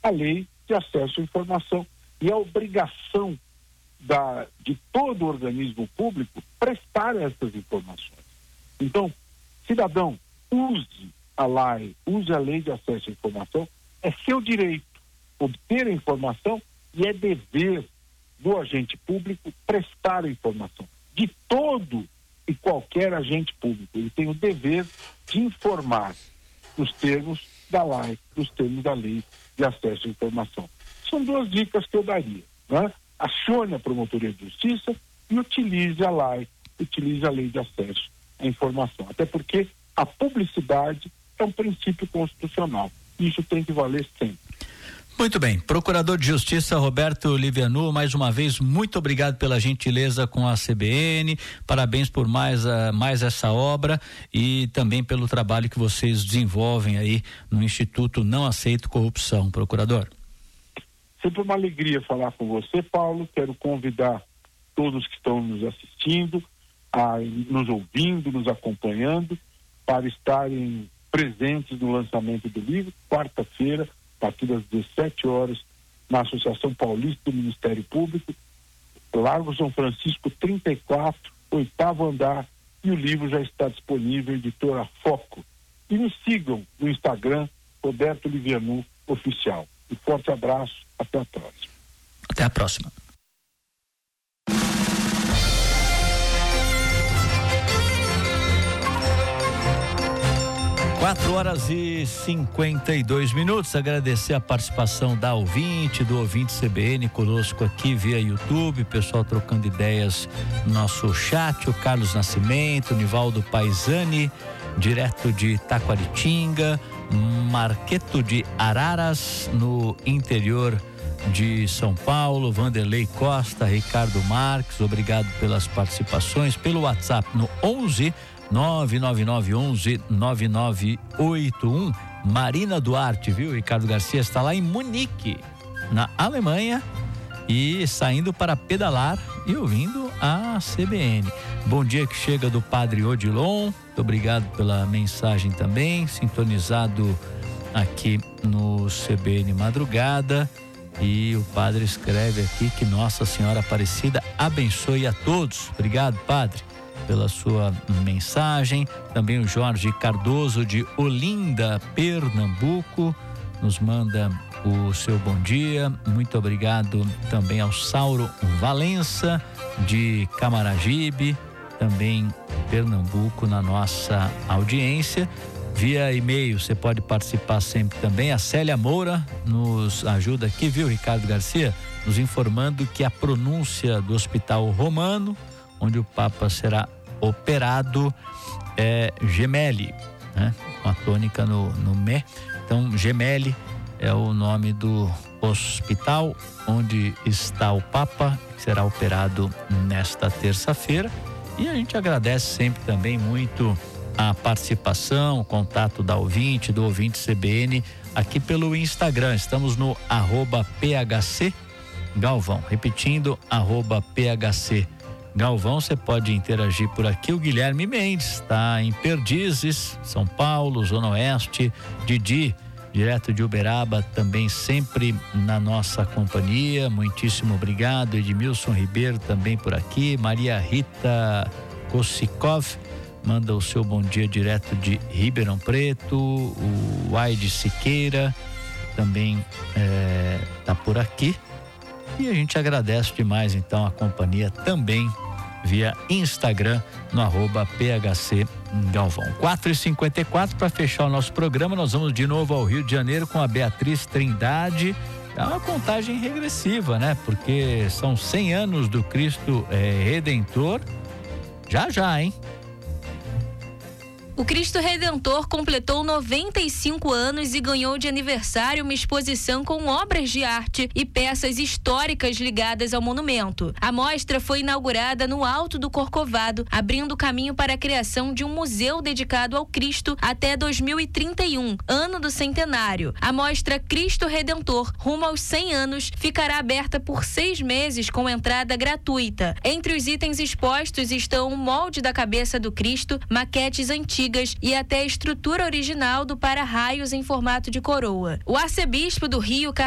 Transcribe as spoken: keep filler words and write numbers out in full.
a lei de acesso à informação e a obrigação da, de todo o organismo público prestar essas informações. Então, cidadão, use a lei, use a lei de acesso à informação, é seu direito obter a informação e é dever do agente público prestar a informação. De todo e qualquer agente público, ele tem o dever de informar nos termos da lei, nos termos da lei de acesso à informação. São duas dicas que eu daria, né? Acione a Promotoria de Justiça e utilize a lei, utilize a lei de acesso à informação. Até porque a publicidade é um princípio constitucional. Isso tem que valer sempre. Muito bem, Procurador de Justiça Roberto Livianu, mais uma vez, muito obrigado pela gentileza com a C B N, parabéns por mais, uh, mais essa obra e também pelo trabalho que vocês desenvolvem aí no Instituto Não Aceito Corrupção, Procurador. Sempre uma alegria falar com você, Paulo. Quero convidar todos que estão nos assistindo, a, nos ouvindo, nos acompanhando, para estarem presentes no lançamento do livro, quarta-feira, a partir das dezessete horas, na Associação Paulista do Ministério Público, Largo São Francisco trinta e quatro, oitavo andar, e o livro já está disponível, editora Foco. E me sigam no Instagram, Roberto Livianu Oficial. Um forte abraço, até a próxima. Até a próxima. Quatro horas e cinquenta e dois minutos. Agradecer a participação da ouvinte, do ouvinte C B N conosco aqui via YouTube, pessoal trocando ideias no nosso chat, o Carlos Nascimento, o Nivaldo Paisani, direto de Taquaritinga, Marqueto de Araras, no interior de São Paulo, Vanderlei Costa, Ricardo Marques, obrigado pelas participações, pelo WhatsApp no onze nove nove nove onze nove nove oito um. Marina Duarte, viu? Ricardo Garcia está lá em Munique, na Alemanha, e saindo para pedalar e ouvindo a C B N. Bom dia que chega do Padre Odilon, muito obrigado pela mensagem também, sintonizado aqui no C B N Madrugada. E o padre escreve aqui que Nossa Senhora Aparecida abençoe a todos. Obrigado, padre, pela sua mensagem. Também o Jorge Cardoso de Olinda, Pernambuco, nos manda o seu bom dia. Muito obrigado também ao Sauro Valença de Camaragibe, também Pernambuco, na nossa audiência. Via e-mail você pode participar sempre também. A Célia Moura nos ajuda aqui, viu, Ricardo Garcia, nos informando que a pronúncia do Hospital Romano, onde o Papa será operado, é Gemelli, né? Com a tônica no, no me. Então, Gemelli é o nome do hospital onde está o Papa, que será operado nesta terça-feira. E a gente agradece sempre também muito a participação, o contato da ouvinte, do ouvinte C B N, aqui pelo Instagram. Estamos no arroba P H C Galvão. Repetindo, arroba P H C Galvão, você pode interagir por aqui. O Guilherme Mendes está em Perdizes, São Paulo, Zona Oeste. Didi, direto de Uberaba, também sempre na nossa companhia. Muitíssimo obrigado. Edmilson Ribeiro também por aqui. Maria Rita Kossikov manda o seu bom dia direto de Ribeirão Preto. O Aide Siqueira também está é, por aqui. E a gente agradece demais então a companhia também via Instagram no arroba P H C Galvão. quatro e cinquenta e quatro, para fechar o nosso programa, nós vamos de novo ao Rio de Janeiro com a Beatriz Trindade. É uma contagem regressiva, né? Porque são cem anos do Cristo é, Redentor. Já já, hein? O Cristo Redentor completou noventa e cinco anos e ganhou de aniversário uma exposição com obras de arte e peças históricas ligadas ao monumento. A mostra foi inaugurada no Alto do Corcovado, abrindo caminho para a criação de um museu dedicado ao Cristo até dois mil e trinta e um, ano do centenário. A mostra Cristo Redentor, rumo aos cem anos, ficará aberta por seis meses com entrada gratuita. Entre os itens expostos estão o molde da cabeça do Cristo, maquetes antigas e até a estrutura original do para-raios em formato de coroa. O arcebispo do Rio,